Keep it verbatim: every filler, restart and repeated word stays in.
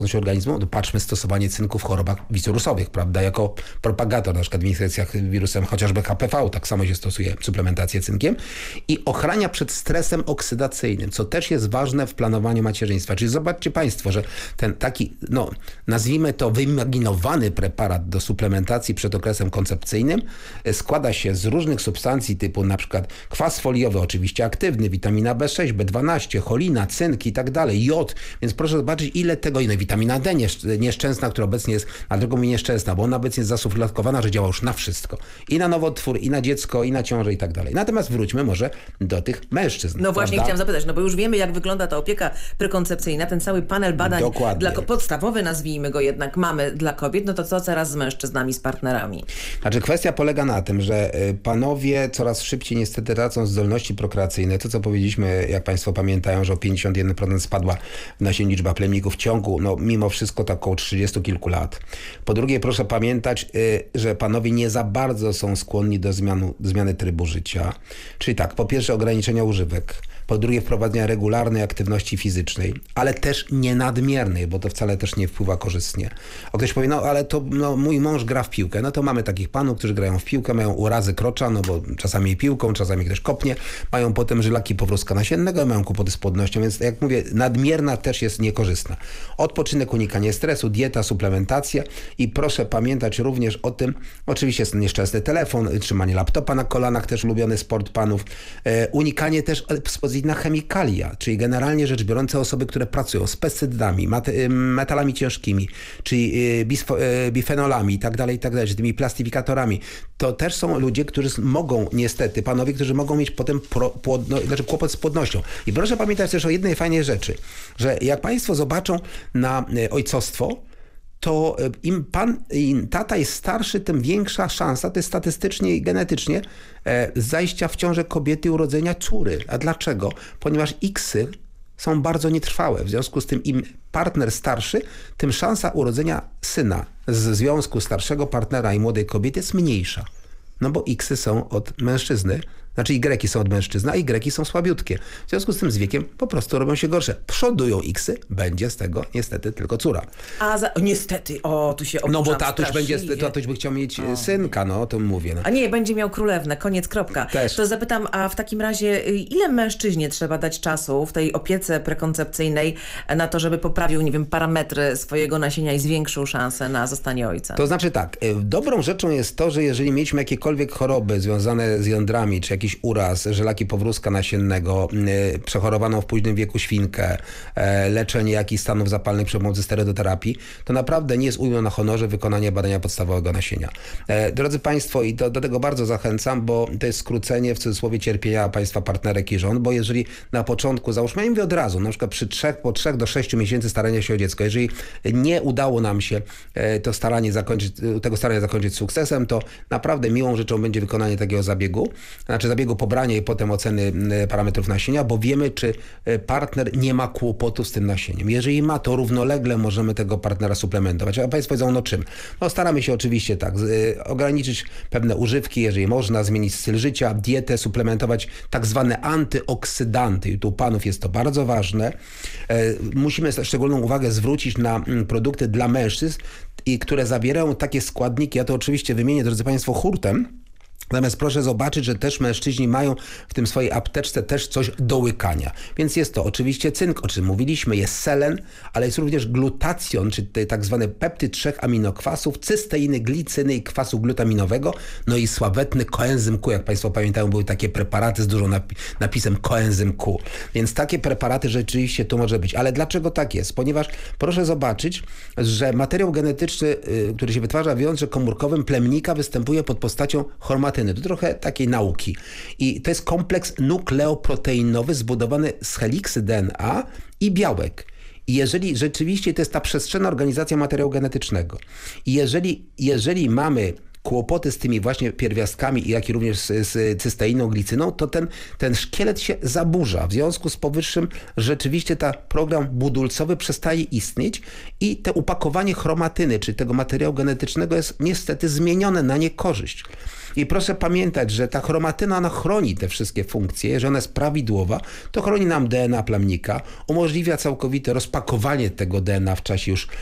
organizmu, to patrzmy stosowanie cynku w chorobach wirusowych, prawda, jako propagator, na przykład w infekcjach wirusem chociażby H P V, tak samo się stosuje suplementację cynkiem i ochrania przed stresem oksydacyjnym, co też jest ważne w planowaniu macierzyństwa. Czyli zobaczcie Państwo, że ten taki, no nazwijmy to wyimaginowany preparat do suplementacji przed okresem koncepcyjnym składa się z różnych substancji typu na przykład kwas foliowy, oczywiście aktywny, witamina B sześć, B dwanaście, cholina, cynk i tak dalej, jod, więc proszę zobaczyć ile tego, innej witamina D nieszczęsna, która obecnie jest, dlatego mówię nieszczęsna, bo ona obecnie jest zasuflatkowana, że działa już na wszystko. I na nowotwór, i na dziecko, i na ciążę i tak dalej. Natomiast wróćmy może do tych mężczyzn. No właśnie prawda? chciałam zapytać, no bo już wiemy jak wygląda ta opieka prekoncepcyjna, ten cały panel badań dla, podstawowy nazwijmy go jednak mamy dla kobiet, no to co teraz z mężczyznami, z partnerami? Znaczy kwestia polega na tym, że panowie coraz szybciej niestety tracą zdolności prokreacyjne. To co powiedzieliśmy, jak Państwo pamiętają, że o pięćdziesiąt jeden procent spadła w naszej liczba plemników w ciągu, no mimo wszystko tak około trzydziestu kilku lat. Po drugie proszę pamiętać, że panowie nie za bardzo są skłonni do zmianu, zmiany trybu życia. Czyli tak, po pierwsze ograniczenia używek, po drugie wprowadzenia regularnej aktywności fizycznej, ale też nie nadmiernej, bo to wcale też nie wpływa korzystnie. A ktoś powie, no ale to no, mój mąż gra w piłkę. No to mamy takich panów, którzy grają w piłkę, mają urazy krocza, no bo czasami piłką, czasami ktoś kopnie, mają potem żylaki powrózka nasiennego, mają kłopoty z płodnością, więc jak mówię, nadmierna też jest niekorzystna. Odpoczynek, unikanie stresu, dieta, suplementacja i proszę pamiętać również o tym, oczywiście jest nieszczęsny telefon, trzymanie laptopa na kolanach, też ulubiony sport panów, e, unikanie też ekspozycji na chemikalia, czyli generalnie rzecz biorąc osoby, które pracują z pestycydami, metalami ciężkimi, czyli bifenolami i tak dalej, i tak dalej, czy tymi plastyfikatorami, to też są ludzie, którzy mogą niestety, panowie, którzy mogą mieć potem pro, płodno, znaczy kłopot z płodnością. I proszę pamiętać też o jednej fajnej rzeczy, że jak Państwo zobaczą na ojcostwo, to im pan, im tata jest starszy, tym większa szansa, to jest statystycznie i genetycznie, e, zajścia w ciążę kobiety i urodzenia córy. A dlaczego? Ponieważ iksy są bardzo nietrwałe. W związku z tym im partner starszy, tym szansa urodzenia syna z związku starszego partnera i młodej kobiety jest mniejsza. No bo iksy są od mężczyzny, znaczy Y są od mężczyzny, a Y są słabiutkie. W związku z tym z wiekiem po prostu robią się gorsze. Przodują X-y, będzie z tego niestety tylko córa. A za, niestety, o, tu się oburzam. No bo tatuś będzie, tatuś by chciał mieć o. synka, no o tym mówię. No. A nie, będzie miał królewnę, koniec, kropka. Też. To zapytam, a w takim razie ile mężczyźnie trzeba dać czasu w tej opiece prekoncepcyjnej na to, żeby poprawił, nie wiem, parametry swojego nasienia i zwiększył szansę na zostanie ojcem? To znaczy tak, dobrą rzeczą jest to, że jeżeli mieliśmy jakiekolwiek choroby związane z jądrami, czy jakiś uraz, żelaki powrózka nasiennego, yy, przechorowaną w późnym wieku świnkę, yy, leczenie jakichś stanów zapalnych przy pomocy sterydoterapii, to naprawdę nie jest ujmą na honorze wykonanie badania podstawowego nasienia. Yy, drodzy Państwo, i do, do tego bardzo zachęcam, bo to jest skrócenie w cudzysłowie cierpienia Państwa partnerek i żon, bo jeżeli na początku, załóżmy, ja mówię od razu, na przykład przy trzech, po trzech do sześciu miesięcy starania się o dziecko, jeżeli nie udało nam się yy, to staranie zakończyć, tego starania zakończyć sukcesem, to naprawdę miłą rzeczą będzie wykonanie takiego zabiegu, znaczy zabiegu pobrania i potem oceny parametrów nasienia, bo wiemy, czy partner nie ma kłopotu z tym nasieniem. Jeżeli ma, to równolegle możemy tego partnera suplementować. A Państwo powiedzą, no czym? No staramy się oczywiście tak, z, ograniczyć pewne używki, jeżeli można, zmienić styl życia, dietę, suplementować tak zwane antyoksydanty. I tu u panów jest to bardzo ważne. E, musimy szczególną uwagę zwrócić na produkty dla mężczyzn, i które zawierają takie składniki, ja to oczywiście wymienię, drodzy Państwo, hurtem. Natomiast proszę zobaczyć, że też mężczyźni mają w tym swojej apteczce też coś do łykania. Więc jest to oczywiście cynk, o czym mówiliśmy, jest selen, ale jest również glutacjon, czyli tak zwany peptyd trzech aminokwasów, cysteiny, glicyny i kwasu glutaminowego, no i sławetny koenzym Q. Jak Państwo pamiętają, były takie preparaty z dużą napi- napisem koenzym Q. Więc takie preparaty rzeczywiście tu może być. Ale dlaczego tak jest? Ponieważ proszę zobaczyć, że materiał genetyczny, yy, który się wytwarza w jądrze komórkowym plemnika, występuje pod postacią chromatyny. To trochę takiej nauki. I to jest kompleks nukleoproteinowy zbudowany z heliksy D N A i białek. I jeżeli rzeczywiście to jest ta przestrzenna organizacja materiału genetycznego i jeżeli, jeżeli mamy kłopoty z tymi właśnie pierwiastkami, jak i również z, z cysteiną, glicyną, to ten, ten szkielet się zaburza. W związku z powyższym rzeczywiście ta program budulcowy przestaje istnieć i te upakowanie chromatyny, czyli tego materiału genetycznego jest niestety zmienione na niekorzyść. I proszę pamiętać, że ta chromatyna, ona chroni te wszystkie funkcje. Jeżeli ona jest prawidłowa, to chroni nam D N A plemnika, umożliwia całkowite rozpakowanie tego D N A w czasie już